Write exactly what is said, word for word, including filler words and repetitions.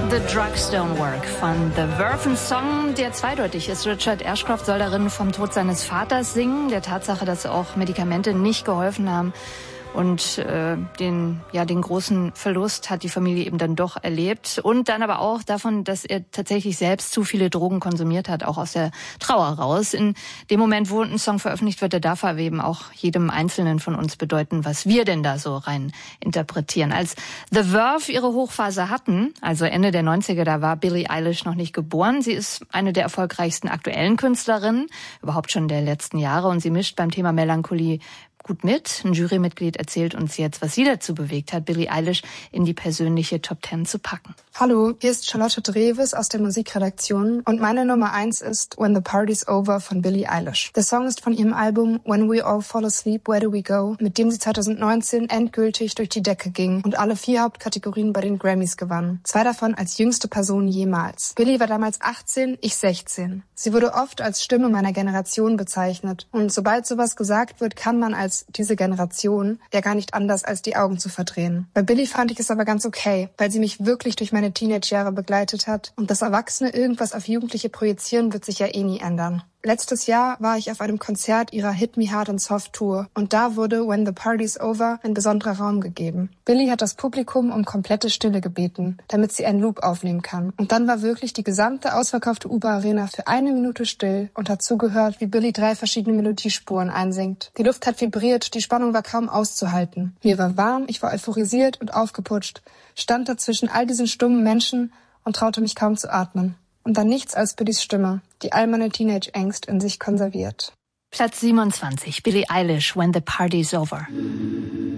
The Drugs Don't Work von The Verve, ein Song, der zweideutig ist. Richard Ashcroft soll darin vom Tod seines Vaters singen, der Tatsache, dass auch Medikamente nicht geholfen haben. Und äh, den, ja, den großen Verlust hat die Familie eben dann doch erlebt. Und dann aber auch davon, dass er tatsächlich selbst zu viele Drogen konsumiert hat, auch aus der Trauer raus. In dem Moment, wo ein Song veröffentlicht wird, der darf er eben auch jedem Einzelnen von uns bedeuten, was wir denn da so rein interpretieren. Als The Verve ihre Hochphase hatten, also Ende der neunziger, da war Billie Eilish noch nicht geboren. Sie ist eine der erfolgreichsten aktuellen Künstlerinnen, überhaupt schon der letzten Jahre. Und sie mischt beim Thema Melancholie gut mit. Ein Jurymitglied erzählt uns jetzt, was sie dazu bewegt hat, Billie Eilish in die persönliche Top Ten zu packen. Hallo, hier ist Charlotte Dreves aus der Musikredaktion und meine Nummer eins ist When the Party's Over von Billie Eilish. Der Song ist von ihrem Album When We All Fall Asleep, Where Do We Go, mit dem sie zwanzig neunzehn endgültig durch die Decke ging und alle vier Hauptkategorien bei den Grammys gewann. Zwei davon als jüngste Person jemals. Billie war damals achtzehn, ich sechzehn. Sie wurde oft als Stimme meiner Generation bezeichnet und sobald sowas gesagt wird, kann man als diese Generation ja gar nicht anders, als die Augen zu verdrehen. Bei Billie fand ich es aber ganz okay, weil sie mich wirklich durch meine Teenage-Jahre begleitet hat und dass Erwachsene irgendwas auf Jugendliche projizieren, wird sich ja eh nie ändern. Letztes Jahr war ich auf einem Konzert ihrer Hit Me Hard and Soft Tour und da wurde When the Party's Over ein besonderer Raum gegeben. Billie hat das Publikum um komplette Stille gebeten, damit sie einen Loop aufnehmen kann. Und dann war wirklich die gesamte ausverkaufte U-Bahn-Arena für eine Minute still und hat zugehört, wie Billie drei verschiedene Melodiespuren einsingt. Die Luft hat vibriert, die Spannung war kaum auszuhalten. Mir war warm, ich war euphorisiert und aufgeputscht, stand da zwischen all diesen stummen Menschen und traute mich kaum zu atmen. Und dann nichts als Billies Stimme, die all meine Teenage-Angst in sich konserviert. Platz siebenundzwanzig, Billie Eilish, When the Party's Over.